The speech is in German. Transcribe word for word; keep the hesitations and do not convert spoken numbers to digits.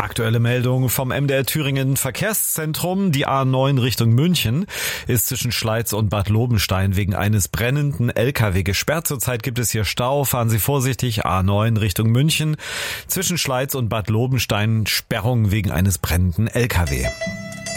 Aktuelle Meldung vom M D R Thüringen Verkehrszentrum. Die A neun Richtung München ist zwischen Schleiz und Bad Lobenstein wegen eines brennenden L K W gesperrt. Zurzeit gibt es hier Stau. Fahren Sie vorsichtig. A neun Richtung München. Zwischen Schleiz und Bad Lobenstein Sperrung wegen eines brennenden L K W.